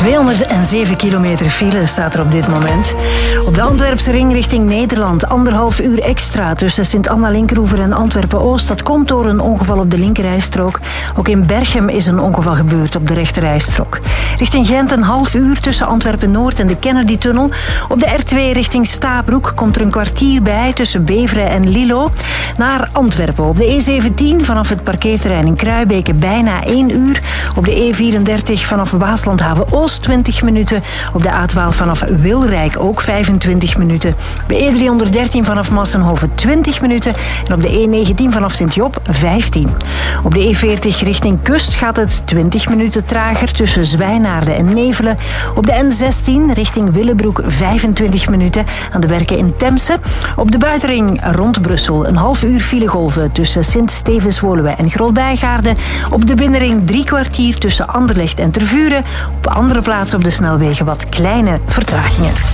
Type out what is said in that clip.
207 kilometer file staat er op dit moment. Op de Antwerpse ring richting Nederland 1,5 uur extra tussen Sint-Anna-Linkeroever en Antwerpen-Oost. Dat komt door een ongeval op de linkerrijstrook. Ook in Berchem is een ongeval gebeurd op de rechterrijstrook. Richting Gent een half uur tussen Antwerpen-Noord en de Kennedy-tunnel. Op de R2 richting Stabroek komt er een kwartier bij tussen Beveren en Lilo. Naar Antwerpen op de E17 vanaf het parkeerterrein in Kruibeke bijna 1 uur. Op de E34 vanaf Waaslandhaven-Oost 20 minuten. Op de A12 vanaf Wilrijk ook 25 minuten. Op de E313 vanaf Massenhoven 20 minuten. En op de E19 vanaf Sint-Job 15. Op de E40 richting Kust gaat het 20 minuten trager tussen Zwijnaarden en Nevelen. Op de N16 richting Willebroek 25 minuten aan de werken in Temse. Op de buitenring rond Brussel een half uur filegolven tussen Sint-Stevens-Woluwe en Grolbijgaarden. Op de binnenring 3 kwartier tussen Anderlecht en Tervuren. Op andere plaatsen op de snelwegen wat kleine vertragingen.